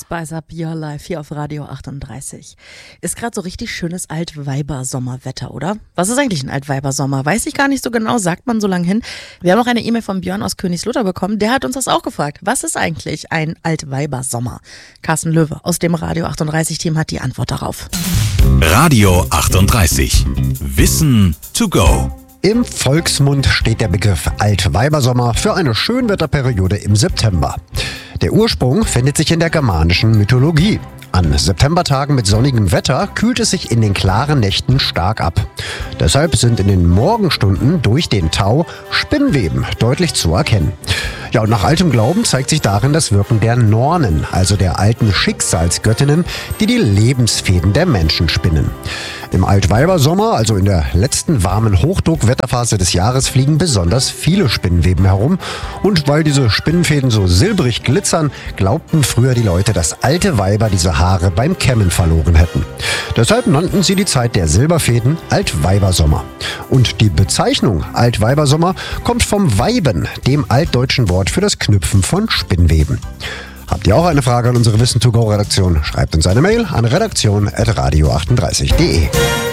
Spice Up Your Life hier auf Radio 38. Ist gerade so richtig schönes Altweiber-Sommerwetter, oder? Was ist eigentlich ein Altweiber-Sommer? Weiß ich gar nicht so genau, sagt man so lang hin. Wir haben auch eine E-Mail von Björn aus Königslutter bekommen, der hat uns das auch gefragt. Was ist eigentlich ein Altweiber-Sommer? Carsten Löwe aus dem Radio 38-Team hat die Antwort darauf. Radio 38. Wissen to go. Im Volksmund steht der Begriff Altweibersommer für eine Schönwetterperiode im September. Der Ursprung findet sich in der germanischen Mythologie. An Septembertagen mit sonnigem Wetter kühlt es sich in den klaren Nächten stark ab. Deshalb sind in den Morgenstunden durch den Tau Spinnweben deutlich zu erkennen. Ja, und nach altem Glauben zeigt sich darin das Wirken der Nornen, also der alten Schicksalsgöttinnen, die die Lebensfäden der Menschen spinnen. Im Altweibersommer, also in der letzten warmen Hochdruckwetterphase des Jahres, fliegen besonders viele Spinnweben herum. Und weil diese Spinnenfäden so silbrig glitzern, glaubten früher die Leute, dass alte Weiber diese Haare beim Kämmen verloren hätten. Deshalb nannten sie die Zeit der Silberfäden Altweibersommer. Und die Bezeichnung Altweibersommer kommt vom Weiben, dem altdeutschen Wort für das Knüpfen von Spinnweben. Habt ihr auch eine Frage an unsere Wissen-to-go-Redaktion? Schreibt uns eine Mail an redaktion@radio38.de.